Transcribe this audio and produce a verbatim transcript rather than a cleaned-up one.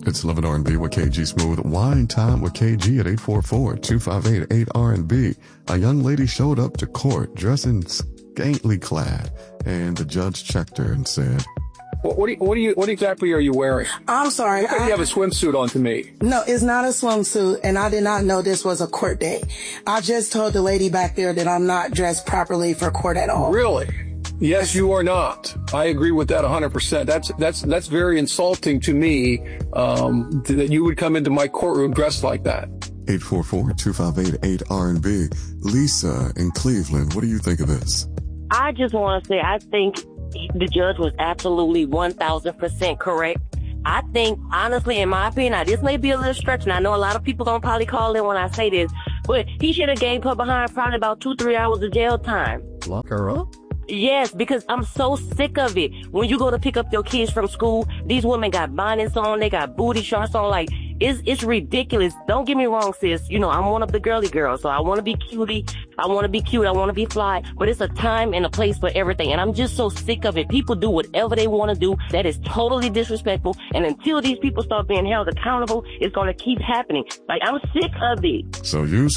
It's Love and R and B with K G Smooth. Wine Time with K G at eight four four, two five eight, eight R and B. A young lady showed up to court dressing scantily clad, and the judge checked her and said, What, what, do you, what, do you, what exactly are you wearing? I'm sorry. Look like I, you have a swimsuit on to me. No, it's not a swimsuit, and I did not know this was a court day. I just told the lady back there that I'm not dressed properly for court at all. Really? Yes, you are not. I agree with that one hundred percent. That's that's that's very insulting to me um, that you would come into my courtroom dressed like that. eight four four, two five eight, eight R and B. Lisa in Cleveland, what do you think of this? I just want to say I think the judge was absolutely one thousand percent correct. I think, honestly, in my opinion, now this may be a little stretch, and I know a lot of people don't probably call in when I say this, but he should have gave her behind probably about two, three hours of jail time. Lock her up? Yes, because I'm so sick of it. When you go to pick up your kids from school, these women got bonnets on, they got booty shorts on, like, it's, it's ridiculous. Don't get me wrong, sis. You know, I'm one of the girly girls, so I want to be cutie. I want to be cute. I want to be fly. But it's a time and a place for everything. And I'm just so sick of it. People do whatever they want to do. That is totally disrespectful. And until these people start being held accountable, it's going to keep happening. Like, I'm sick of it. So you